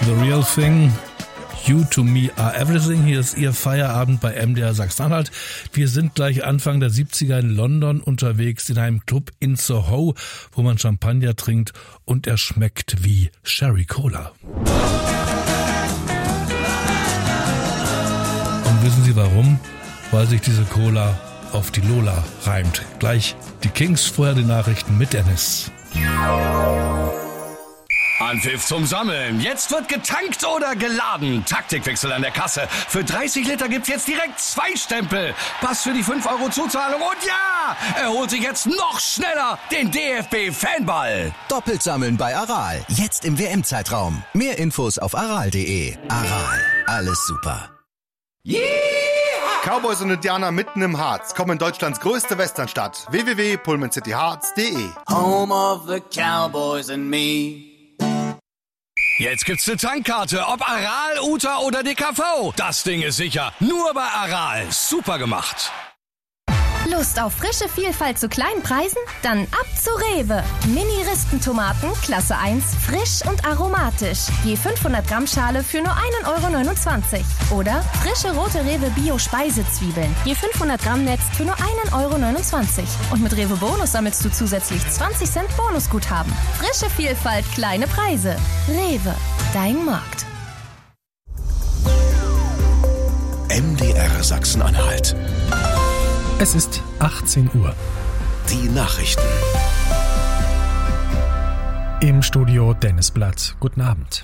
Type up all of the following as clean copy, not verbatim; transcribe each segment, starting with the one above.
The Real Thing. You to me are everything. Hier ist Ihr Feierabend bei MDR Sachsen-Anhalt. Wir sind gleich Anfang der 70er in London unterwegs in einem Club in Soho, wo man Champagner trinkt und er schmeckt wie Sherry Cola. Und wissen Sie warum? Weil sich diese Cola auf die Lola reimt. Gleich die Kings, vorher die Nachrichten mit Dennis. Anpfiff zum Sammeln. Jetzt wird getankt oder geladen. Taktikwechsel an der Kasse. Für 30 Liter gibt's jetzt direkt 2 Stempel. Pass für die 5 € Zuzahlung. Und ja, er holt sich jetzt noch schneller den DFB-Fanball. Doppelt sammeln bei Aral. Jetzt im WM-Zeitraum. Mehr Infos auf aral.de. Aral. Alles super. Yeah! Cowboys und Indianer mitten im Harz kommen in Deutschlands größte Westernstadt. www.pullmancityharz.de. Home of the Cowboys and me. Jetzt gibt's eine Tankkarte, ob Aral, Uta oder DKV. Das Ding ist sicher. Nur bei Aral. Super gemacht. Lust auf frische Vielfalt zu kleinen Preisen? Dann ab zu Rewe. Mini-Ristentomaten, Klasse 1, frisch und aromatisch. Je 500 Gramm Schale für nur 1,29 €. Oder frische rote Rewe Bio-Speisezwiebeln. Je 500 Gramm Netz für nur 1,29 €. Und mit Rewe Bonus sammelst du zusätzlich 20 Cent Bonusguthaben. Frische Vielfalt, kleine Preise. Rewe, dein Markt. MDR Sachsen-Anhalt. Es ist 18 Uhr. Die Nachrichten. Im Studio Dennis Blatt. Guten Abend.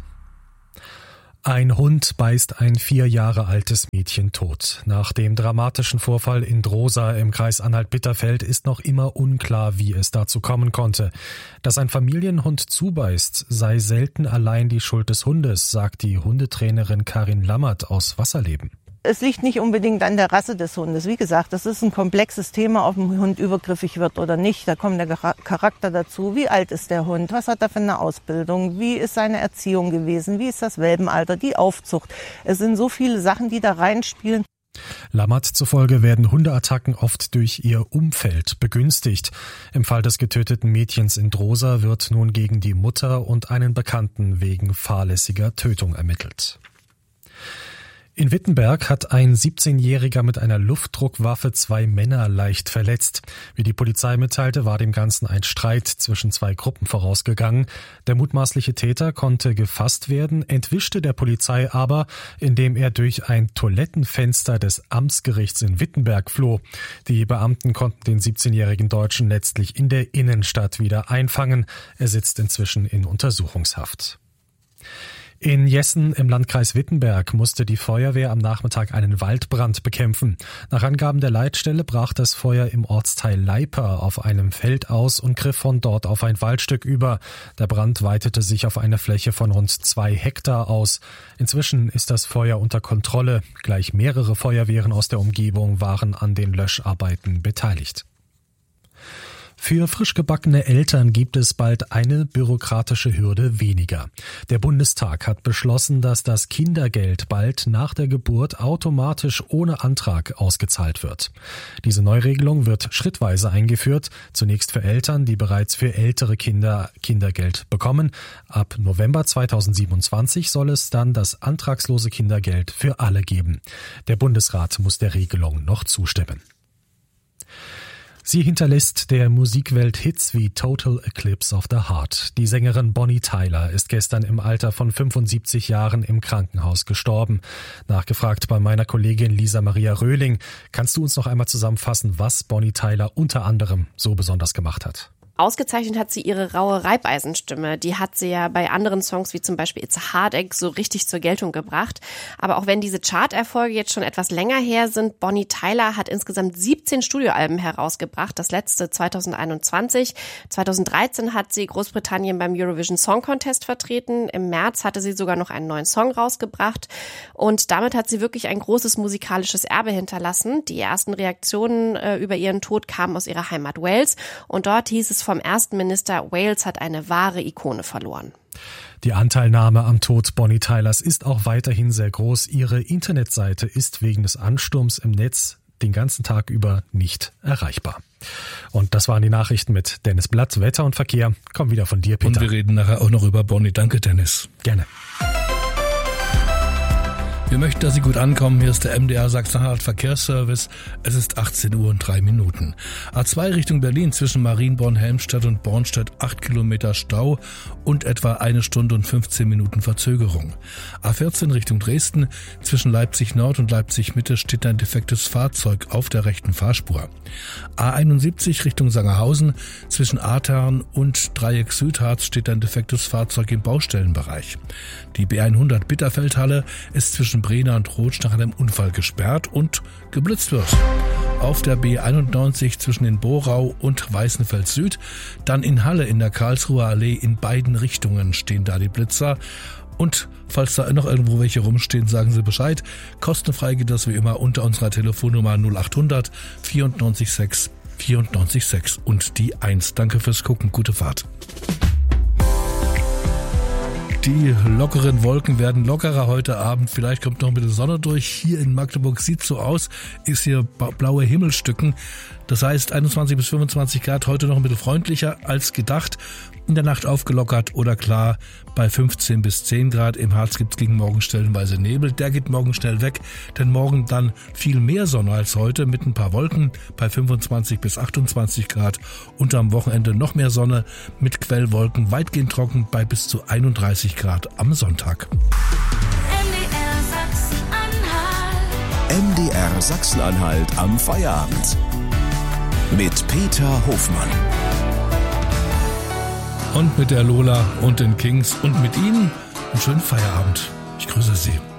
Ein Hund beißt ein 4 Jahre altes Mädchen tot. Nach dem dramatischen Vorfall in Drosa im Kreis Anhalt-Bitterfeld ist noch immer unklar, wie es dazu kommen konnte. Dass ein Familienhund zubeißt, sei selten allein die Schuld des Hundes, sagt die Hundetrainerin Karin Lammert aus Wasserleben. Es liegt nicht unbedingt an der Rasse des Hundes. Wie gesagt, das ist ein komplexes Thema, ob ein Hund übergriffig wird oder nicht. Da kommt der Charakter dazu. Wie alt ist der Hund? Was hat er für eine Ausbildung? Wie ist seine Erziehung gewesen? Wie ist das Welpenalter? Die Aufzucht? Es sind so viele Sachen, die da reinspielen. Lammert zufolge werden Hundeattacken oft durch ihr Umfeld begünstigt. Im Fall des getöteten Mädchens in Drosa wird nun gegen die Mutter und einen Bekannten wegen fahrlässiger Tötung ermittelt. In Wittenberg hat ein 17-Jähriger mit einer Luftdruckwaffe 2 Männer leicht verletzt. Wie die Polizei mitteilte, war dem Ganzen ein Streit zwischen 2 Gruppen vorausgegangen. Der mutmaßliche Täter konnte gefasst werden, entwischte der Polizei aber, indem er durch ein Toilettenfenster des Amtsgerichts in Wittenberg floh. Die Beamten konnten den 17-jährigen Deutschen letztlich in der Innenstadt wieder einfangen. Er sitzt inzwischen in Untersuchungshaft. In Jessen im Landkreis Wittenberg musste die Feuerwehr am Nachmittag einen Waldbrand bekämpfen. Nach Angaben der Leitstelle brach das Feuer im Ortsteil Leiper auf einem Feld aus und griff von dort auf ein Waldstück über. Der Brand weitete sich auf eine Fläche von rund 2 Hektar aus. Inzwischen ist das Feuer unter Kontrolle. Gleich mehrere Feuerwehren aus der Umgebung waren an den Löscharbeiten beteiligt. Für frisch gebackene Eltern gibt es bald eine bürokratische Hürde weniger. Der Bundestag hat beschlossen, dass das Kindergeld bald nach der Geburt automatisch ohne Antrag ausgezahlt wird. Diese Neuregelung wird schrittweise eingeführt, zunächst für Eltern, die bereits für ältere Kinder Kindergeld bekommen. Ab November 2027 soll es dann das antragslose Kindergeld für alle geben. Der Bundesrat muss der Regelung noch zustimmen. Sie hinterlässt der Musikwelt Hits wie Total Eclipse of the Heart. Die Sängerin Bonnie Tyler ist gestern im Alter von 75 Jahren im Krankenhaus gestorben. Nachgefragt bei meiner Kollegin Lisa Maria Röhling, kannst du uns noch einmal zusammenfassen, was Bonnie Tyler unter anderem so besonders gemacht hat? Ausgezeichnet hat sie ihre raue Reibeisenstimme. Die hat sie ja bei anderen Songs wie zum Beispiel It's a Heartache so richtig zur Geltung gebracht. Aber auch wenn diese Charterfolge jetzt schon etwas länger her sind, Bonnie Tyler hat insgesamt 17 Studioalben herausgebracht. Das letzte 2021. 2013 hat sie Großbritannien beim Eurovision Song Contest vertreten. Im März hatte sie sogar noch einen neuen Song rausgebracht. Und damit hat sie wirklich ein großes musikalisches Erbe hinterlassen. Die ersten Reaktionen über ihren Tod kamen aus ihrer Heimat Wales. Und dort hieß es vom ersten Minister, Wales hat eine wahre Ikone verloren. Die Anteilnahme am Tod Bonnie Tylers ist auch weiterhin sehr groß. Ihre Internetseite ist wegen des Ansturms im Netz den ganzen Tag über nicht erreichbar. Und das waren die Nachrichten mit Dennis Blatt. Wetter und Verkehr kommen wieder von dir, Peter. Und wir reden nachher auch noch über Bonnie. Danke, Dennis. Gerne. Wir möchten, dass Sie gut ankommen. Hier ist der MDR Sachsen-Anhalt Verkehrsservice. Es ist 18 Uhr und 3 Minuten. A2 Richtung Berlin zwischen Marienborn, Helmstedt und Bornstedt 8 Kilometer Stau und etwa 1 Stunde und 15 Minuten Verzögerung. A14 Richtung Dresden zwischen Leipzig Nord und Leipzig Mitte steht ein defektes Fahrzeug auf der rechten Fahrspur. A71 Richtung Sangerhausen zwischen Aatern und Dreieck Südharz steht ein defektes Fahrzeug im Baustellenbereich. Die B100 Bitterfeldhalle ist zwischen Brena und Rotsch nach einem Unfall gesperrt und geblitzt wird. Auf der B91 zwischen den Borau und Weißenfeld Süd, dann in Halle in der Karlsruher Allee in beiden Richtungen stehen da die Blitzer. Und falls da noch irgendwo welche rumstehen, sagen Sie Bescheid. Kostenfrei geht das wie immer unter unserer Telefonnummer 0800 94 6 94 6 und die 1. Danke fürs Gucken, gute Fahrt. Die lockeren Wolken werden lockerer heute Abend. Vielleicht kommt noch ein bisschen Sonne durch. Hier in Magdeburg sieht so aus, ist hier blaue Himmelstücken. Das heißt 21 bis 25 Grad, heute noch ein bisschen freundlicher als gedacht. In der Nacht aufgelockert oder klar bei 15 bis 10 Grad. Im Harz gibt's gegen morgen stellenweise Nebel. Der geht morgen schnell weg, denn morgen dann viel mehr Sonne als heute mit ein paar Wolken bei 25 bis 28 Grad. Und am Wochenende noch mehr Sonne mit Quellwolken, weitgehend trocken bei bis zu 31 Grad am Sonntag. MDR Sachsen-Anhalt am Feierabend. Mit Peter Hofmann. Und mit der Lola und den Kings und mit Ihnen einen schönen Feierabend. Ich grüße Sie.